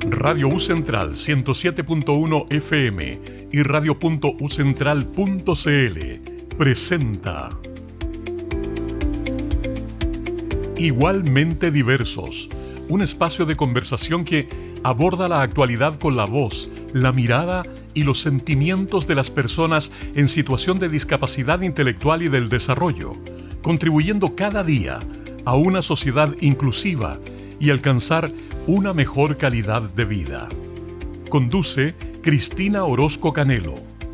Radio U Central 107.1 FM y radio.ucentral.cl presenta Igualmente Diversos, un espacio de conversación que aborda la actualidad con la voz, la mirada y los sentimientos de las personas en situación de discapacidad intelectual y del desarrollo, contribuyendo cada día a una sociedad inclusiva y alcanzar una mejor calidad de vida. Conduce Cristina Orozco Canelo.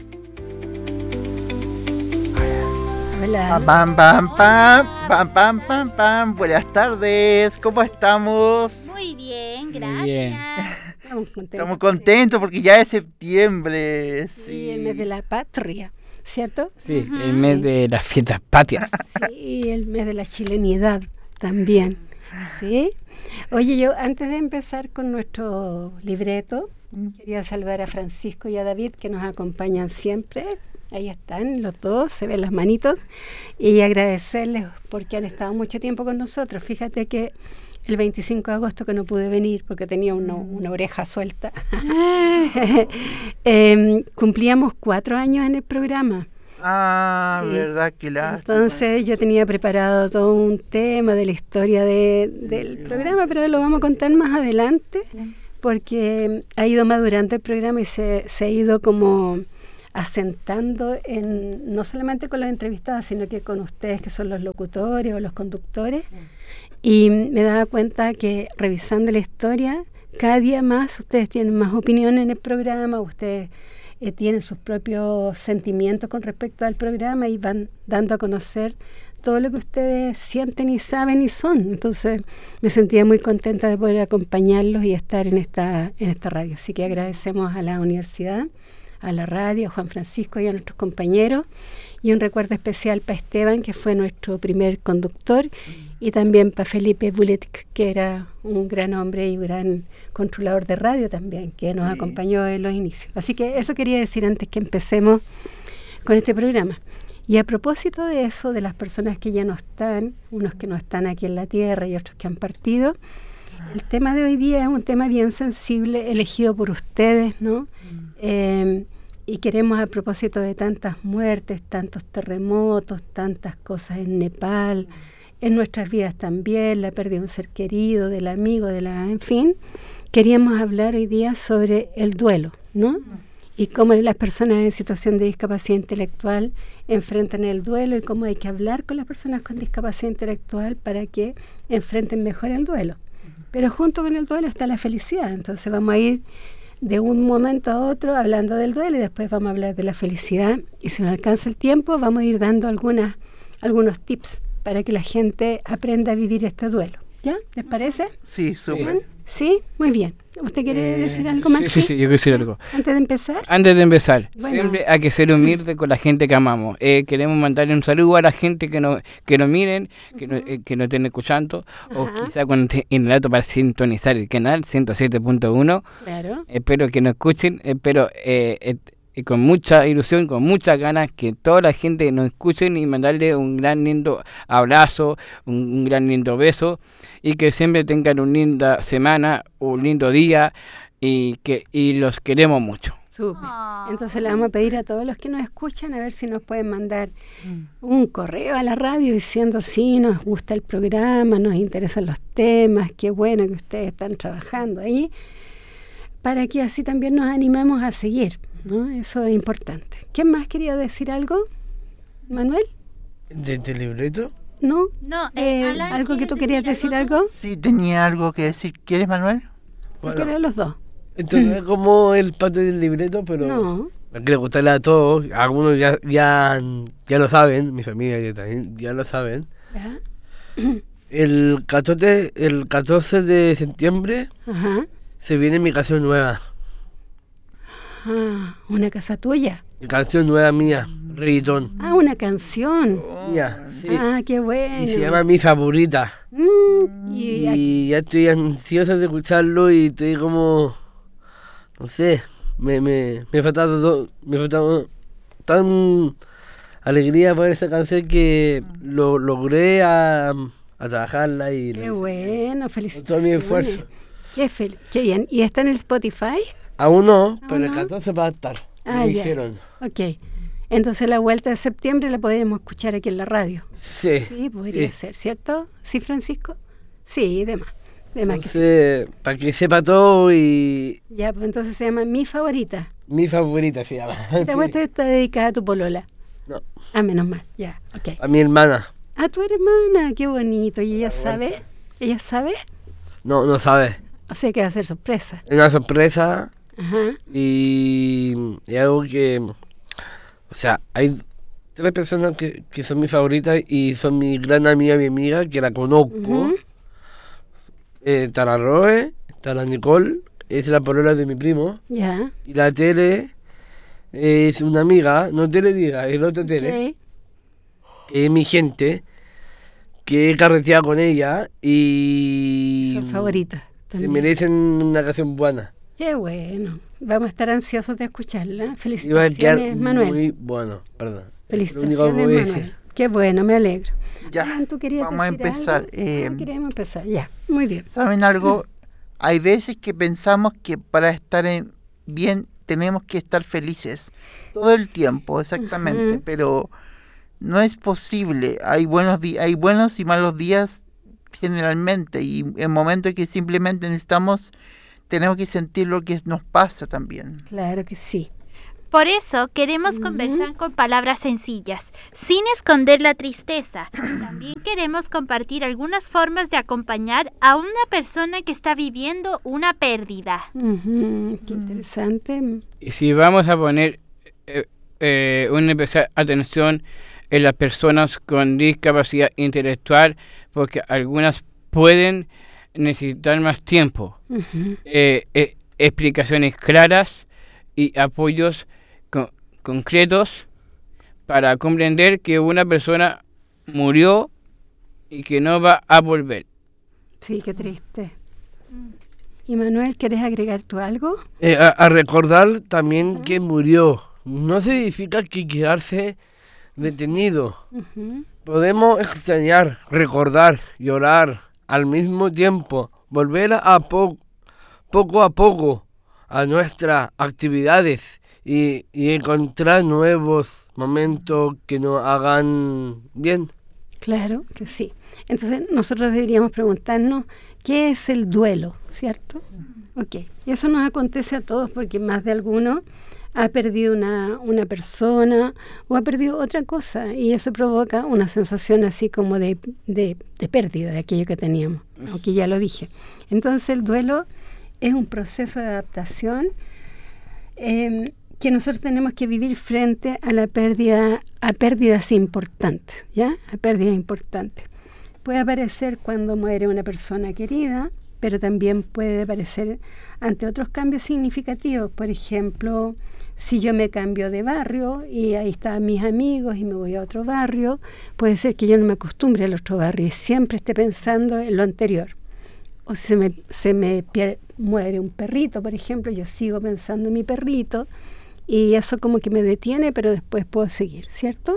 Hola. Pam, pam, pam, pam, pam, pam, pam. Buenas tardes, ¿cómo estamos? Muy bien, gracias. Muy bien. Estamos contentos porque ya es septiembre. Sí, el mes de la patria, ¿cierto? Sí, el mes de las fiestas patrias. Sí, el mes de la chilenidad también. Sí. Oye, yo antes de empezar con nuestro libreto, quería saludar a Francisco y a David, que nos acompañan siempre. Ahí están los dos, se ven las manitos, y agradecerles porque han estado mucho tiempo con nosotros. Fíjate que el 25 de agosto, que no pude venir porque tenía una oreja suelta, cumplíamos 4 años en el programa. Ah, sí. ¿Verdad? Que Entonces yo tenía preparado todo un tema de la historia del programa, pero lo vamos a contar más adelante, porque ha ido madurando el programa y se ha ido como asentando no solamente con los entrevistados, sino que con ustedes, que son los locutores o los conductores. Y me daba cuenta que revisando la historia, cada día más ustedes tienen más opinión en el programa, ustedes tienen sus propios sentimientos con respecto al programa y van dando a conocer todo lo que ustedes sienten y saben y son. Entonces me sentía muy contenta de poder acompañarlos y estar en esta radio. Así que agradecemos a la universidad, a la radio, a Juan Francisco y a nuestros compañeros, y un recuerdo especial para Esteban, que fue nuestro primer conductor, y también para Felipe Buletic, que era un gran hombre y un gran controlador de radio también, que nos acompañó en los inicios. Así que eso quería decir antes que empecemos con este programa. Y a propósito de eso, de las personas que ya no están, unos que no están aquí en la tierra y otros que han partido, el tema de hoy día es un tema bien sensible, elegido por ustedes, ¿no? Y queremos, a propósito de tantas muertes, tantos terremotos, tantas cosas en Nepal, en nuestras vidas también, la pérdida de un ser querido, del amigo, en fin, queríamos hablar hoy día sobre el duelo, ¿no? Y cómo las personas en situación de discapacidad intelectual enfrentan el duelo y cómo hay que hablar con las personas con discapacidad intelectual para que enfrenten mejor el duelo. Pero junto con el duelo está la felicidad, entonces vamos a ir de un momento a otro hablando del duelo y después vamos a hablar de la felicidad, y si nos alcanza el tiempo vamos a ir dando algunos tips para que la gente aprenda a vivir este duelo. ¿Ya? ¿Les parece? Sí, súper. ¿Sí? Muy bien. ¿Usted quiere decir algo más? Sí, yo quiero decir algo. ¿Antes de empezar? Bueno. Siempre hay que ser humilde con la gente que amamos. Queremos mandarle un saludo a la gente que nos miren, que nos estén escuchando, o quizá cuando estén en el rato para sintonizar el canal 107.1. Claro. Espero que nos escuchen, espero con mucha ilusión, con muchas ganas, que toda la gente nos escuchen y mandarle un gran lindo abrazo, un gran lindo beso, y que siempre tengan una linda semana, un lindo día, y los queremos mucho. Súper. Entonces le vamos a pedir a todos los que nos escuchan a ver si nos pueden mandar un correo a la radio diciendo sí, nos gusta el programa, nos interesan los temas, qué bueno que ustedes están trabajando ahí, para que así también nos animemos a seguir, ¿no? Eso es importante. ¿Quién más quería decir algo? ¿Manuel? ¿Del libreto? No, Alan, ¿algo que tú querías decir algo? Sí, tenía algo que decir. ¿Quieres, Manuel? Bueno, los dos. Esto no es como el parte del libreto, pero No. hay que gustarle a todos. Algunos ya lo saben, mi familia también ya lo saben. ¿Ya? El 14 de septiembre se viene mi canción nueva. Una casa tuya. Mi canción nueva mía, reggaetón. Una canción. Mía, sí. Qué bueno. Y se llama Mi Favorita. Y ya estoy ansiosa de escucharlo y estoy como, no sé, me falta tan alegría por esa canción que logré a trabajarla y qué bueno, con felicidades. todo mi esfuerzo. Qué bien. ¿Y está en el Spotify? Aún no, pero el 14 va a estar. Ah, me ya. dijeron. Ok. Entonces la vuelta de septiembre la podremos escuchar aquí en la radio. Sí. Sí, podría ser, ¿cierto? ¿Sí, Francisco? Sí, de más. De más que sí. Entonces, para que sepa todo y Ya, pues entonces se llama Mi Favorita. mi favorita se llama. Te apuesto que está dedicada a tu polola. No, Ah, menos mal. Ya, ok. a mi hermana. A tu hermana, qué bonito. ¿Y ella sabe? ¿Ella sabe? No sabe. O sea que va a ser sorpresa. Es una sorpresa Ajá. y algo que... O sea, hay 3 personas que son mis favoritas y son mi gran amiga, mi amiga, que la conozco. Ujú. Está la Roe, está la Nicole, es la polola de mi primo. Ya. Y la Tere es una amiga, no te le diga, es la otra Tere, Ok. que es mi gente, que he carreteado con ella y Son favoritas. se también. merecen una canción buena. Qué bueno. Vamos a estar ansiosos de escucharla. Y va a quedar Felicitaciones, Manuel. muy bueno, perdón. Lo único que Felicitaciones, voy a Manuel. decir. Qué bueno, me alegro. Ya, Alan, ¿tú querías vamos a decir empezar. algo? Queremos empezar, ya. Muy bien. ¿Saben algo? Hay veces que pensamos que para estar bien tenemos que estar felices todo el tiempo, exactamente, Ujú. pero no es posible. Hay hay buenos y malos días generalmente, y en momentos que simplemente tenemos que sentir lo que nos pasa también. Claro que sí. Por eso queremos conversar con palabras sencillas, sin esconder la tristeza. También queremos compartir algunas formas de acompañar a una persona que está viviendo una pérdida. Ujú, qué interesante. Y si vamos a poner una especial atención en las personas con discapacidad intelectual, porque algunas pueden necesitar más tiempo, Ujú. explicaciones claras y apoyos concretos para comprender que una persona murió y que no va a volver. Sí, qué triste. Y Manuel, ¿quieres agregar tú algo? A recordar también que murió. No significa que quedarse detenido. Ujú. Podemos extrañar, recordar, llorar al mismo tiempo, volver poco a poco a nuestras actividades y encontrar nuevos momentos que nos hagan bien. Claro que sí. Entonces nosotros deberíamos preguntarnos qué es el duelo, ¿cierto? Ok. Y eso nos acontece a todos porque más de alguno ha perdido una persona o ha perdido otra cosa y eso provoca una sensación así como de pérdida de aquello que teníamos, aunque ya lo dije. Entonces el duelo es un proceso de adaptación que nosotros tenemos que vivir frente a la pérdida, a pérdidas importantes, ¿ya? A pérdidas importantes. Puede aparecer cuando muere una persona querida, pero también puede aparecer ante otros cambios significativos. Por ejemplo, si yo me cambio de barrio y ahí están mis amigos y me voy a otro barrio, puede ser que yo no me acostumbre al otro barrio y siempre esté pensando en lo anterior. O si muere un perrito, por ejemplo, yo sigo pensando en mi perrito y eso como que me detiene, pero después puedo seguir, ¿cierto?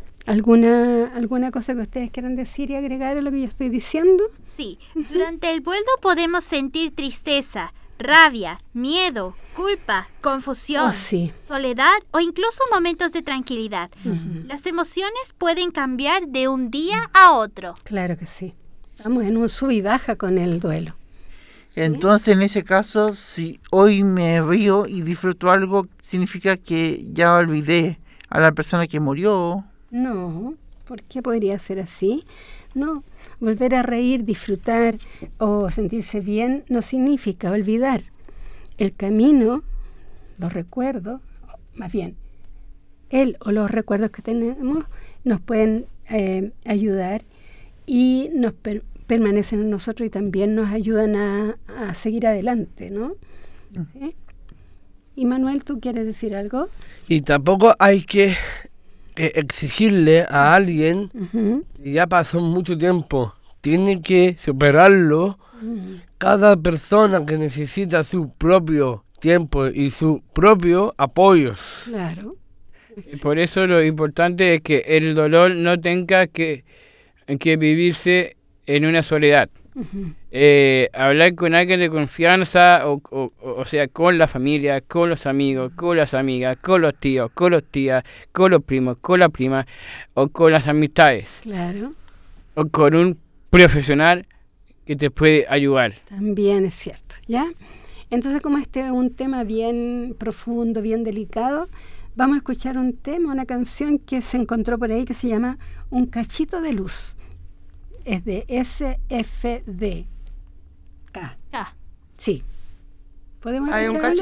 ¿Alguna cosa que ustedes quieran decir y agregar a lo que yo estoy diciendo? Sí, durante el duelo podemos sentir tristeza, rabia, miedo, culpa, confusión, Sí. soledad o incluso momentos de tranquilidad. Las emociones pueden cambiar de un día a otro. Claro que sí. Estamos en un sub y baja con el duelo. Entonces, en ese caso, si hoy me río y disfruto algo, significa que ya olvidé a la persona que murió. No, ¿por qué podría ser así? No, volver a reír, disfrutar o sentirse bien no significa olvidar. El camino, los recuerdos, más bien, él o los recuerdos que tenemos nos pueden ayudar y nos permanecen en nosotros y también nos ayudan a seguir adelante, ¿no? ¿Sí? Y Manuel, ¿tú quieres decir algo? Y tampoco hay que exigirle a alguien Ujú. que ya pasó mucho tiempo. Tiene que superarlo. Cada persona que necesita su propio tiempo y su propio apoyo. Claro. Y por eso lo importante es que el dolor no tenga que vivirse en una soledad. Hablar con alguien de confianza, o sea, con la familia, con los amigos, con las amigas, con los tíos, con los tías, con los primos, con la prima, o con las amistades. Claro. O con un profesional que te puede ayudar. También es cierto, ¿ya? Entonces, como este es un tema bien profundo, bien delicado, vamos a escuchar un tema, una canción que se encontró por ahí que se llama Un cachito de luz. Es de SFDK. Ah. Sí. ¿Podemos Hay un escucharlo?